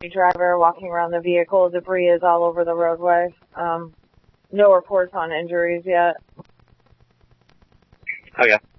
driver walking around the vehicle. Debris is all over the roadway. No reports on injuries yet. Okay.